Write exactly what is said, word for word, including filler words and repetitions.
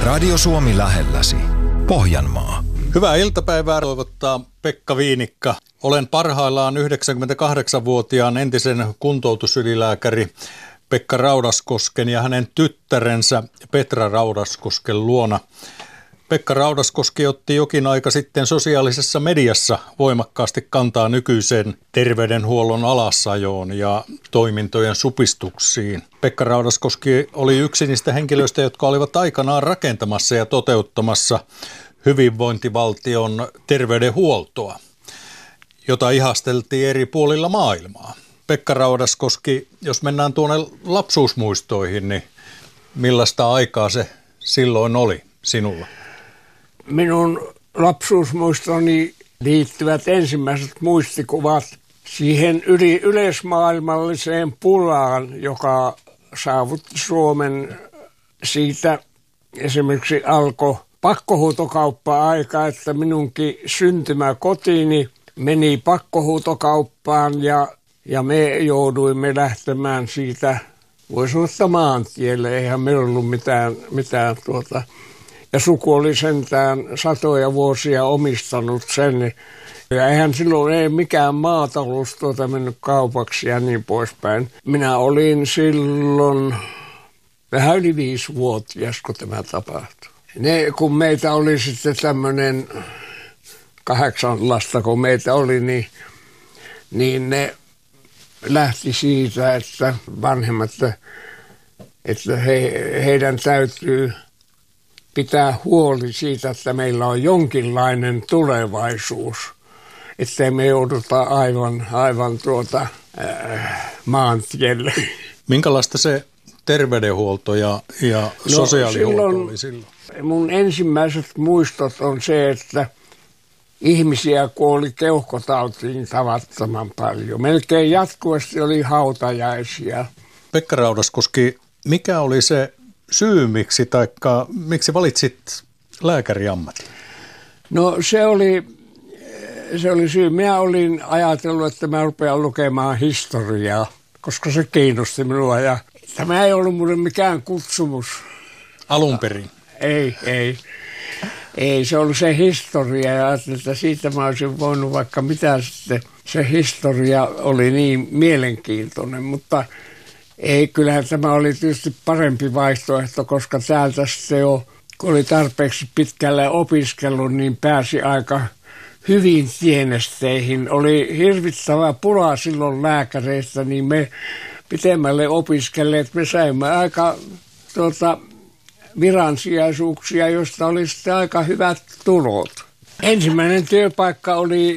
Radio Suomi lähelläsi. Pohjanmaa. Hyvää iltapäivää toivottaa Pekka Viinikka. Olen parhaillaan yhdeksänkymmentäkahdeksanvuotiaan entisen kuntoutusylilääkäri Pekka Raudaskosken ja hänen tyttärensä Petra Raudaskosken luona. Pekka Raudaskoski otti jokin aika sitten sosiaalisessa mediassa voimakkaasti kantaa nykyiseen terveydenhuollon alasajoon ja toimintojen supistuksiin. Pekka Raudaskoski oli yksi niistä henkilöistä, jotka olivat aikanaan rakentamassa ja toteuttamassa hyvinvointivaltion terveydenhuoltoa, jota ihasteltiin eri puolilla maailmaa. Pekka Raudaskoski, jos mennään tuonne lapsuusmuistoihin, niin millaista aikaa se silloin oli sinulla? Minun lapsuusmuistoni liittyvät ensimmäiset muistikuvat siihen yli yleismaailmalliseen pulaan, joka saavutti Suomen. Siitä esimerkiksi alkoi pakkohuutokauppa-aika, että minunkin syntymäkotiini meni pakkohuutokauppaan ja, ja me jouduimme lähtemään siitä, voi sanoa maantielle, eihän meillä ollut mitään, mitään tuota. Ja suku oli sentään satoja vuosia omistanut sen. Ja eihän silloin ei mikään maatalous tuota mennyt kaupaksi ja niin poispäin. Minä olin silloin vähän yli viisivuotias, kun tämä tapahtui. Ne, kun meitä oli sitten tämmöinen kahdeksan lasta, kun meitä oli, niin, niin ne lähti siitä, että vanhemmat, että he, heidän täytyy pitää huoli siitä, että meillä on jonkinlainen tulevaisuus, ettei me jouduta aivan, aivan tuota äh, maantielle. Minkälaista se terveydenhuolto ja, ja no, sosiaalihuolto silloin, oli silloin? Mun ensimmäiset muistot on se, että ihmisiä kuoli keuhkotautiin tavattoman paljon. Melkein jatkuvasti oli hautajaisia. Pekka Raudaskoski, mikä oli se syy, miksi, taikka, miksi valitsit lääkäriammatin? No se oli, se oli syy. Minä olin ajatellut, että mä rupean lukemaan historiaa, koska se kiinnosti minua. Ja tämä ei ollut mulle mikään kutsumus. Alun perin? Ei, ei. Ei, se oli se historia ja ajattelin, että siitä mä olisin voinut vaikka mitä sitten. Se historia oli niin mielenkiintoinen, mutta ei, kyllähän tämä oli tietysti parempi vaihtoehto, koska täältä sitten jo, kun oli tarpeeksi pitkälle opiskellut, niin pääsi aika hyvin tienesteihin. Oli hirvittävä pula silloin lääkäreistä, niin me pitemmälle opiskelleet, me saimme aika tuota, viransijaisuuksia, joista oli sitten aika hyvät tulot. Ensimmäinen työpaikka oli